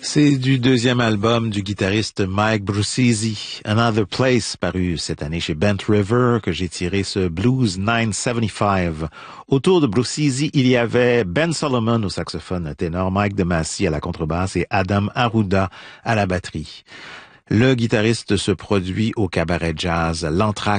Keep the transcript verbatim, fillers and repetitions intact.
C'est du deuxième album du guitariste Mike Brucisi, Another Place, paru cette année chez Bent River, que j'ai tiré ce Blues neuf cent soixante-quinze. Autour de Brucisi, il y avait Ben Solomon au saxophone ténor, Mike DeMasi à la contrebasse et Adam Arruda à la batterie. Le guitariste se produit au cabaret jazz L'Entracte